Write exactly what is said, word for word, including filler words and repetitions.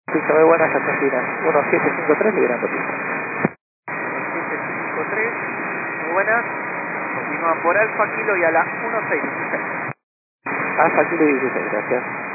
Pista muy buena, Santa Fina. uno siete cinco tres, liberando pista. siete cinco tres, muy buenas. Continúa por Alfa Kilo y a la uno seis dieciséis. Alfa Kilo dieciséis, gracias.